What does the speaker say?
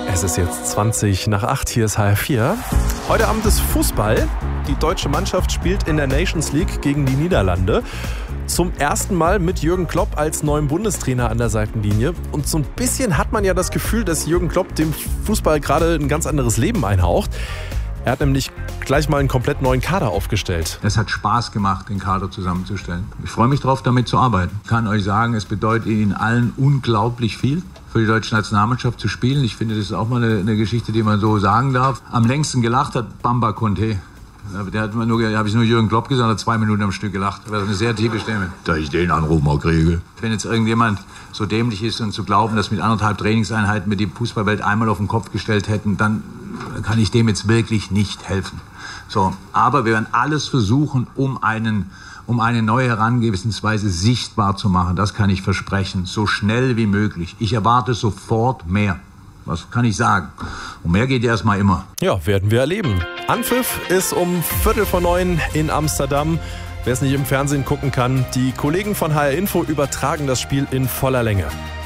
Es ist jetzt 7:20. Hier ist HR4. Heute Abend ist Fußball. Die deutsche Mannschaft spielt in der Nations League gegen die Niederlande. Zum ersten Mal mit Jürgen Klopp als neuem Bundestrainer an der Seitenlinie. Und so ein bisschen hat man ja das Gefühl, dass Jürgen Klopp dem Fußball gerade ein ganz anderes Leben einhaucht. Er hat nämlich gleich mal einen komplett neuen Kader aufgestellt. Es hat Spaß gemacht, den Kader zusammenzustellen. Ich freue mich darauf, damit zu arbeiten. Ich kann euch sagen, es bedeutet Ihnen allen unglaublich viel, für die deutsche Nationalmannschaft zu spielen. Ich finde, das ist auch mal eine Geschichte, die man so sagen darf. Am längsten gelacht hat Bamba Conté. Der hat nur Jürgen Klopp gesagt, hat 2 Minuten am Stück gelacht. Das ist eine sehr tiefe Stimme. Da ich den Anruf mal kriege. Wenn jetzt irgendjemand so dämlich ist und zu glauben, dass mit 1,5 Trainingseinheiten wir die Fußballwelt einmal auf den Kopf gestellt hätten, dann kann ich dem jetzt wirklich nicht helfen. So, aber wir werden alles versuchen, um eine neue Herangehensweise sichtbar zu machen. Das kann ich versprechen. So schnell wie möglich. Ich erwarte sofort mehr. Was kann ich sagen? Und mehr geht erstmal immer. Ja, werden wir erleben. Anpfiff ist um 8:45 in Amsterdam. Wer es nicht im Fernsehen gucken kann, die Kollegen von HR Info übertragen das Spiel in voller Länge.